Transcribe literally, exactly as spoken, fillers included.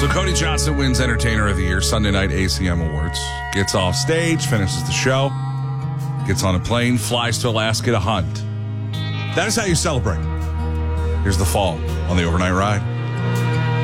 So Cody Johnson wins Entertainer of the Year, Sunday Night A C M Awards. Gets off stage, finishes the show, gets on a plane, flies to Alaska to hunt. That is how you celebrate. Here's The Fall on the Overnight Ride.